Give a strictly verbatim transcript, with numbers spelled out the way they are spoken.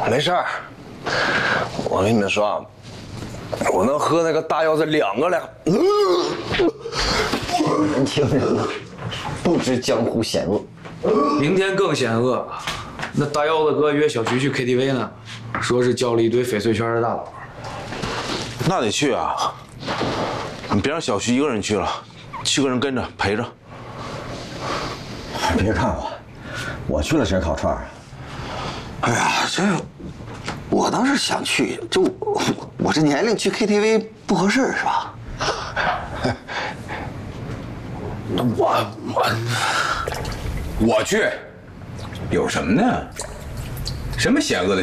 没事儿，我跟你们说，我能和那个大腰子两个两。 年轻人呐，不知江湖险恶。 明天更险恶，那大腰子哥约小徐去 K T V 呢，说是叫了一堆翡翠圈的大佬。 那得去啊！你别让小徐一个人去了，七个人跟着陪着。 别看我，我去了谁烤串啊？ 哎呀，这我倒是想去，就我我这年龄去 K T V 不合适是吧？ 那我我我去，有什么呢？什么险恶的